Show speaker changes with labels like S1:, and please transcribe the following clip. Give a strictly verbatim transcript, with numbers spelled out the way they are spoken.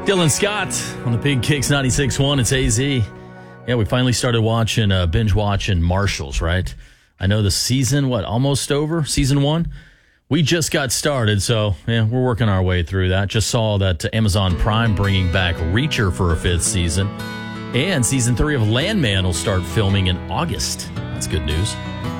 S1: Dylan Scott on the Big Kicks ninety-six point one. It's A Z. Yeah, we finally started watching, uh, binge watching Marshalls, right? I know the season, what, almost over? Season one? We just got started, so yeah, we're working our way through that. Just saw that Amazon Prime bringing back Reacher for a fifth season. And season three of Landman will start filming in August. That's good news.